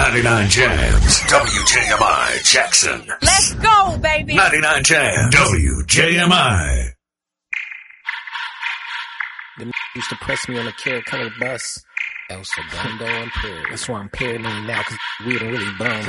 99 Jams, WJMI Jackson. Let's go, baby. 99 Jams, WJMI. The used to press me on the Carrot Colored bus. El Segundo and Perry. That's why I'm paranoid now, because we done really burned.